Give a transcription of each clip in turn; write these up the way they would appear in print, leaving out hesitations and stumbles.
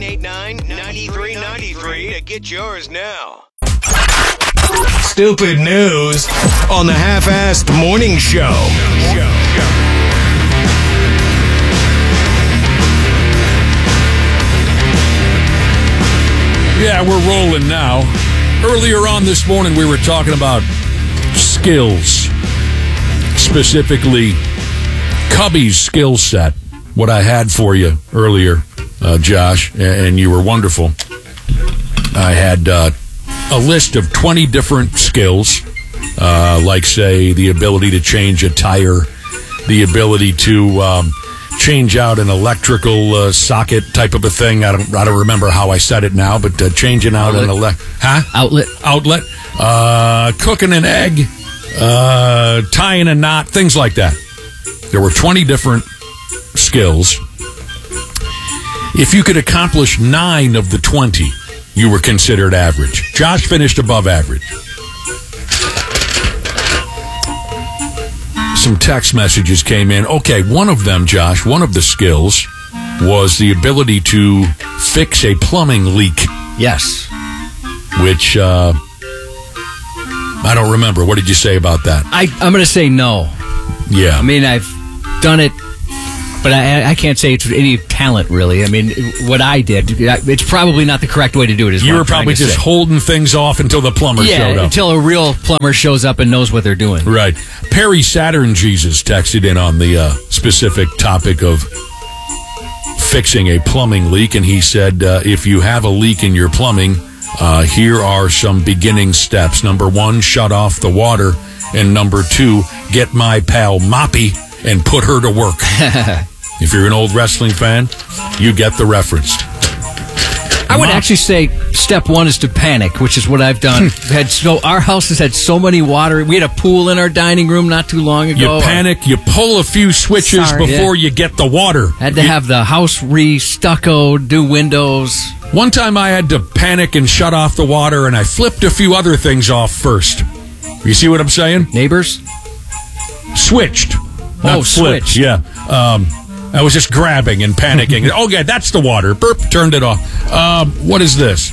989-9393 to get yours now. Stupid news on the Half-Assed Morning Show. Yeah, we're rolling now. Earlier on this morning, we were talking about skills, specifically Cubby's skill set. What I had for you earlier, Josh, and you were wonderful. I had a list of 20 different skills, like, say, the ability to change a tire, the ability to change out an electrical socket type of a thing. I don't remember how I said it now, but changing out an outlet, cooking an egg, tying a knot, things like that. There were 20 different skills. If you could accomplish 9 of the 20, you were considered average. Josh finished above average. Some text messages came in. Okay, one of them, Josh, one of the skills was the ability to fix a plumbing leak. Yes. Which, I don't remember. What did you say about that? I'm going to say no. Yeah. I mean, I've done it, but I can't say it's any talent, really. I mean, what I did, it's probably not the correct way to do it. You were probably just holding things off until the plumber showed up. Until a real plumber shows up and knows what they're doing. Right. Perry Saturn Jesus texted in on the specific topic of fixing a plumbing leak, and he said, if you have a leak in your plumbing, here are some beginning steps. Number 1, shut off the water. And number 2, get my pal Moppy and put her to work. If you're an old wrestling fan, you get the reference. I would actually say step 1 is to panic, which is what I've done. Our house has had so many water. We had a pool in our dining room not too long ago. You panic, you pull a few switches before you get the water. Had to have the house re-stuccoed, do windows. One time I had to panic and shut off the water, and I flipped a few other things off first. You see what I'm saying? Neighbors? Switched. Not flipped. Switched. Yeah. I was just grabbing and panicking. Oh, yeah, that's the water. Burp, turned it off. What is this?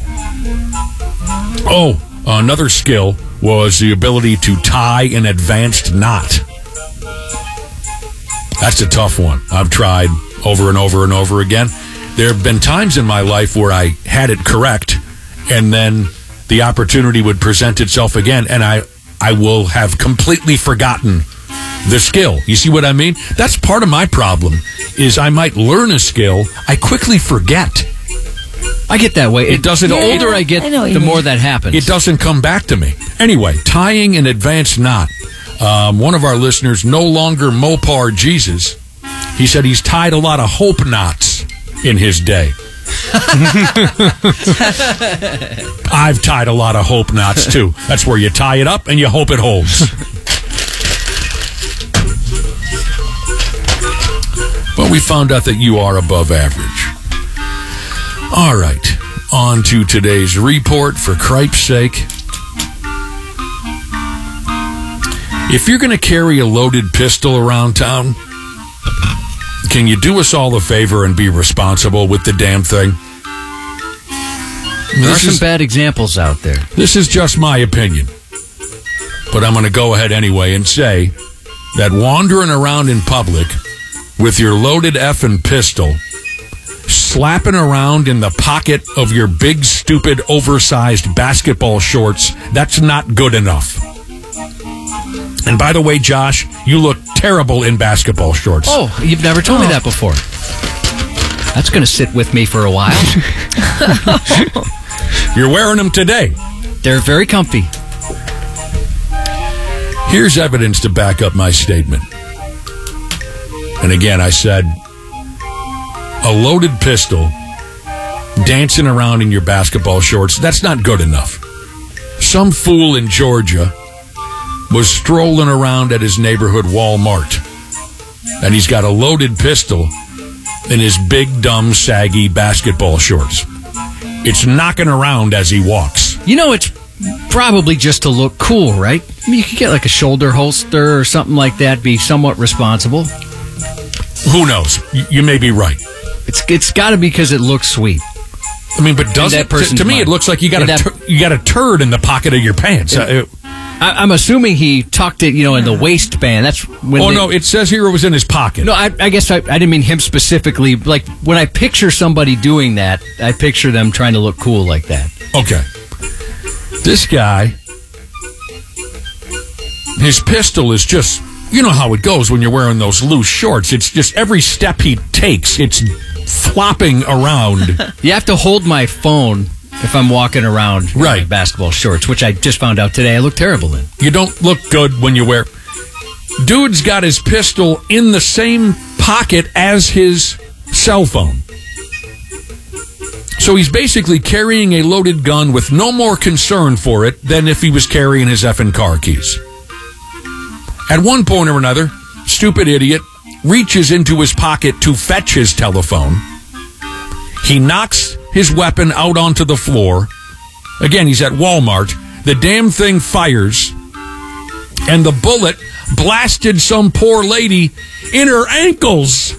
Oh, another skill was the ability to tie an advanced knot. That's a tough one. I've tried over and over and over again. There have been times in my life where I had it correct, and then the opportunity would present itself again, and I will have completely forgotten the skill. You see what I mean? That's part of my problem, is I might learn a skill, I quickly forget. I get that way. It doesn't. The older I get, the more that happens. It doesn't come back to me. Anyway, tying an advanced knot. One of our listeners, no longer Mopar Jesus, he said he's tied a lot of hope knots in his day. I've tied a lot of hope knots too. That's where you tie it up and you hope it holds. But we found out that you are above average. All right, on to today's report, for cripe's sake. If you're going to carry a loaded pistol around town, can you do us all a favor and be responsible with the damn thing? There are some bad examples out there. This is just my opinion. But I'm going to go ahead anyway and say that wandering around in public with your loaded effing pistol, slapping around in the pocket of your big, stupid, oversized basketball shorts, that's not good enough. And by the way, Josh, you look terrible in basketball shorts. Oh, you've never told me that before. That's going to sit with me for a while. You're wearing them today. They're very comfy. Here's evidence to back up my statement. And again, I said, a loaded pistol dancing around in your basketball shorts, that's not good enough. Some fool in Georgia was strolling around at his neighborhood Walmart, and he's got a loaded pistol in his big, dumb, saggy basketball shorts. It's knocking around as he walks. You know, it's probably just to look cool, right? I mean, you could get like a shoulder holster or something like that, be somewhat responsible. Who knows? You may be right. It's got to be because it looks sweet. I mean, but does that it? person's To me, mind. it looks like you got a turd in the pocket of your pants. I'm assuming he tucked it, in the waistband. That's when. No, it says here it was in his pocket. No, I guess I didn't mean him specifically. Like, when I picture somebody doing that, I picture them trying to look cool like that. Okay. This guy, his pistol is just, you know how it goes when you're wearing those loose shorts. It's just every step he takes, it's flopping around. You have to hold my phone if I'm walking around in my basketball shorts, which I just found out today I look terrible in. You don't look good when you wear. Dude's got his pistol in the same pocket as his cell phone. So he's basically carrying a loaded gun with no more concern for it than if he was carrying his effing car keys. At one point or another, stupid idiot reaches into his pocket to fetch his telephone. He knocks his weapon out onto the floor. Again, he's at Walmart. The damn thing fires, and the bullet blasted some poor lady in her ankles.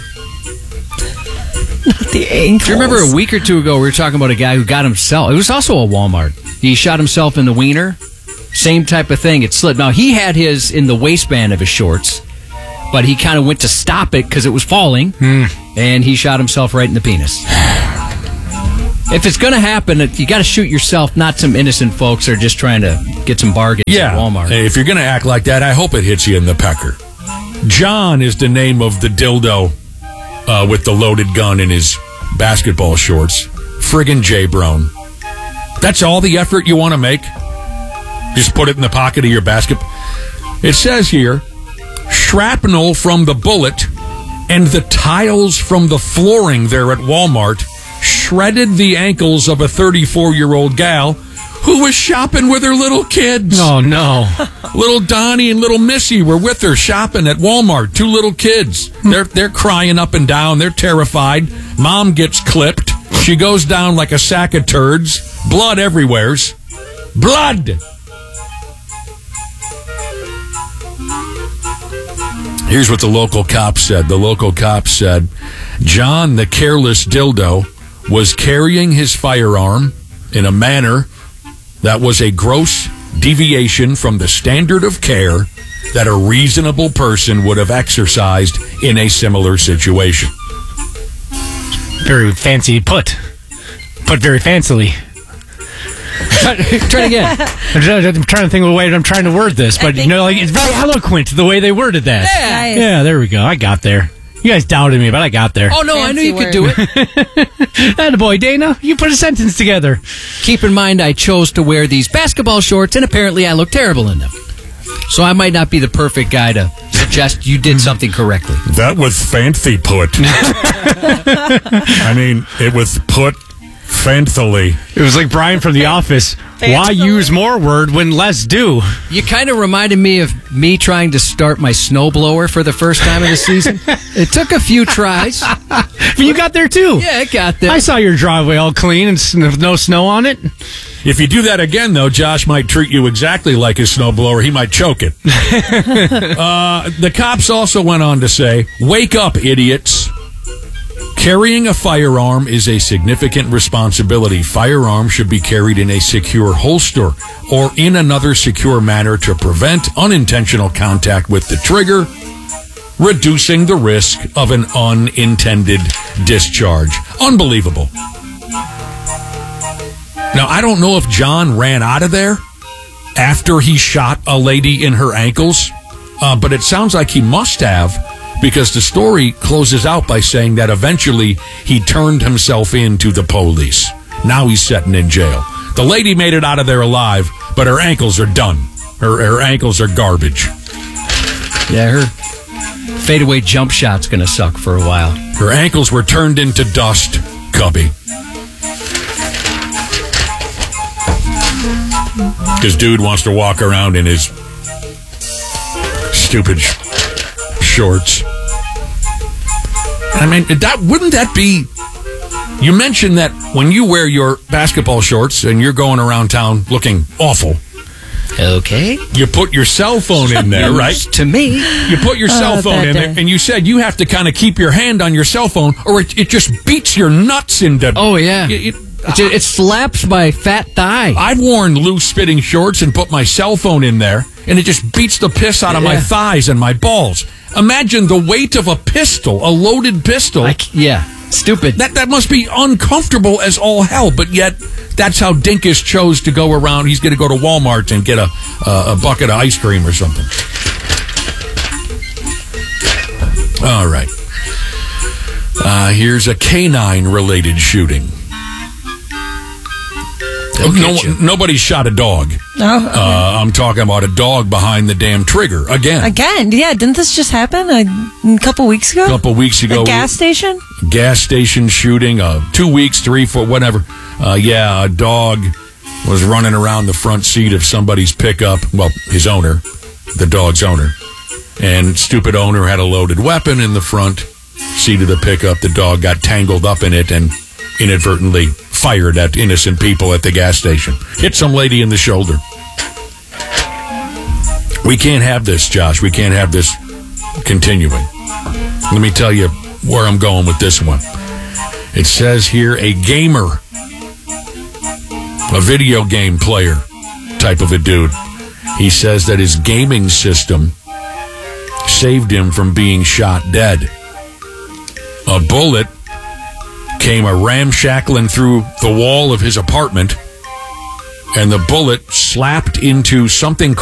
Not the ankles. Do you remember a week or two ago we were talking about a guy who got himself? It was also a Walmart. He shot himself in the wiener. Same type of thing. It slid. Now, he had his in the waistband of his shorts, but he kind of went to stop it because it was falling, and he shot himself right in the penis. If it's going to happen, you got to shoot yourself, not some innocent folks that are just trying to get some bargains at Walmart. Hey, if you're going to act like that, I hope it hits you in the pecker. John is the name of the dildo with the loaded gun in his basketball shorts. Friggin' Jay Brown. That's all the effort you want to make? Just put it in the pocket of your basket. It says here, shrapnel from the bullet and the tiles from the flooring there at Walmart shredded the ankles of a 34-year-old gal who was shopping with her little kids. Oh, no. Little Donnie and little Missy were with her shopping at Walmart. 2 little kids. They're crying up and down. They're terrified. Mom gets clipped. She goes down like a sack of turds. Blood everywheres. Blood! Here's what the local cop said. The local cop said, John, the careless dildo, was carrying his firearm in a manner that was a gross deviation from the standard of care that a reasonable person would have exercised in a similar situation. Very fancy put. Put very fancily. Try it again. I'm trying to think of the way I'm trying to word this, but it's very eloquent the way they worded that. Yeah. Nice. Yeah, there we go. I got there. You guys doubted me, but I got there. Oh, no, I knew Fancy you could do word. it. Attaboy, Dana. You put a sentence together. Keep in mind, I chose to wear these basketball shorts, and apparently I look terrible in them. So I might not be the perfect guy to suggest you did something correctly. That was fancy put. I mean, it was put fancily. It was like Brian from The Office. Why use more word when less do? You kind of reminded me of me trying to start my snowblower for the first time of the season. It took a few tries. But you got there too. Yeah, it got there. I saw your driveway all clean and no snow on it. If you do that again, though, Josh might treat you exactly like his snowblower. He might choke it. The cops also went on to say, wake up, idiots. Carrying a firearm is a significant responsibility. Firearms should be carried in a secure holster or in another secure manner to prevent unintentional contact with the trigger, reducing the risk of an unintended discharge. Unbelievable. Now, I don't know if John ran out of there after he shot a lady in her ankles, but it sounds like he must have, because the story closes out by saying that eventually he turned himself in to the police. Now he's sitting in jail. The lady made it out of there alive, but her ankles are done. Her ankles are garbage. Yeah, her fadeaway jump shot's going to suck for a while. Her ankles were turned into dust, Cubby. Because dude wants to walk around in his stupid shorts. I mean, wouldn't that be... You mentioned that when you wear your basketball shorts and you're going around town looking awful, Okay. You put your cell phone in there, right? To me. You put your cell phone bad in there, day. and you said you have to kind of keep your hand on your cell phone, or it just beats your nuts into. Oh, yeah. It It slaps my fat thigh. I've worn loose-fitting shorts and put my cell phone in there, and it just beats the piss out of my Yeah. thighs and my balls. Imagine the weight of a pistol, a loaded pistol. Yeah. Stupid. That must be uncomfortable as all hell, but yet that's how Dinkus chose to go around. He's going to go to Walmart and get a bucket of ice cream or something. All right. Here's a canine-related shooting. Nobody shot a dog. I'm talking about a dog behind the damn trigger again. Again, yeah. Didn't this just happen a couple weeks ago? A couple weeks ago. A gas station? Gas station shooting, 2 weeks, 3, 4, whatever. A dog was running around the front seat of somebody's pickup. Well, his owner, the dog's owner. And stupid owner had a loaded weapon in the front seat of the pickup. The dog got tangled up in it and inadvertently fired at innocent people at the gas station. Hit some lady in the shoulder. We can't have this, Josh. We can't have this continuing. Let me tell you where I'm going with this one. It says here a gamer, a video game player type of a dude. He says that his gaming system saved him from being shot dead. A bullet came ramshackling through the wall of his apartment, and the bullet slapped into something